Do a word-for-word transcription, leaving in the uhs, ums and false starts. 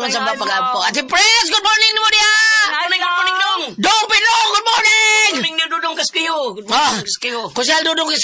Salamat sa pag-ampo. Ate Pres, good morning mo diya! Good morning, good morning, Dong! Dong Pino, good morning! Good morning, Dudong Kaskiyo. Good Ah, morning, Kaskiyo. Kusel Dudong